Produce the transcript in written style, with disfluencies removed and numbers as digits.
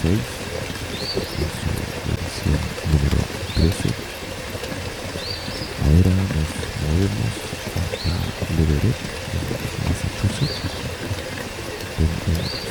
2006, en su edición número 13. Ahora nos movemos hasta Leverett, en Massachusetts, donde